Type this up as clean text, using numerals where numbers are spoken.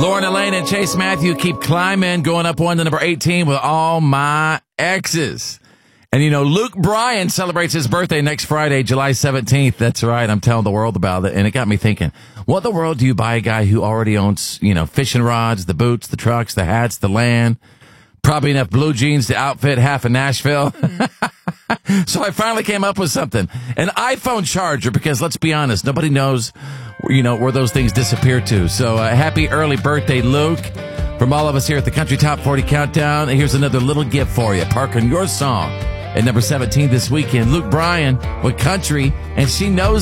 Lauren Elaine and Chase Matthew keep climbing, going up one to number 18 with All My Exes. And, you know, Luke Bryan celebrates his birthday next Friday, July 17th. That's right. I'm telling the world about it. And it got me thinking, what in the world do you buy a guy who already owns, you know, fishing rods, the boots, the trucks, the hats, the land, probably enough blue jeans to outfit half of Nashville? So I finally came up with something, an iPhone charger, because let's be honest, nobody knows, you know, where those things disappear to. So happy early birthday, Luke. From all of us here at the Country Top 40 Countdown, here's another little gift for you. Park on your song at number 17 this weekend. Luke Bryan with Country, and she knows